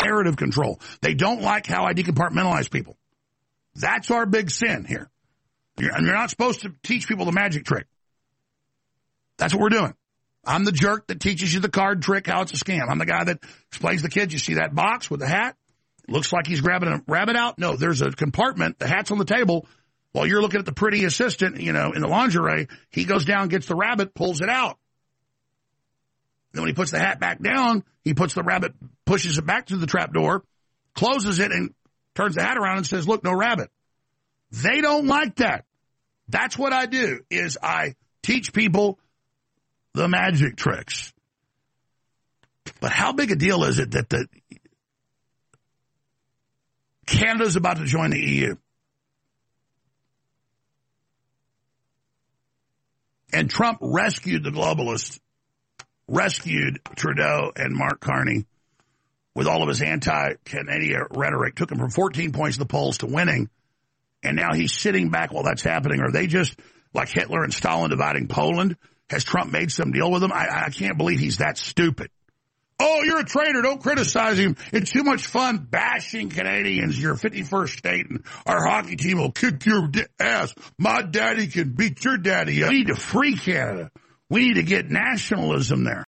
narrative control. They don't like how I decompartmentalize people. That's our big sin here. You're not supposed to teach people the magic trick. That's what we're doing. I'm the jerk that teaches you the card trick, how it's a scam. I'm the guy that explains to the kids, you see that box with the hat? It looks like he's grabbing a rabbit out. No, there's a compartment. The hat's on the table. While you're looking at the pretty assistant, in the lingerie, he goes down, gets the rabbit, pulls it out. Then when he puts the hat back down, he puts the rabbit, pushes it back to the trap door, closes it, and turns the hat around and says, look, no rabbit. They don't like that. That's what I do, is I teach people the magic tricks. But how big a deal is it that Canada's about to join the EU? And Trump rescued the globalists, rescued Trudeau and Mark Carney with all of his anti-Canadian rhetoric, took him from 14 points in the polls to winning, and now he's sitting back while that's happening. Are they just like Hitler and Stalin dividing Poland? Has Trump made some deal with them? I can't believe he's that stupid. Oh, you're a traitor. Don't criticize him. It's too much fun bashing Canadians. You're 51st state, and our hockey team will kick your ass. My daddy can beat your daddy up. We need to free Canada. We need to get nationalism there.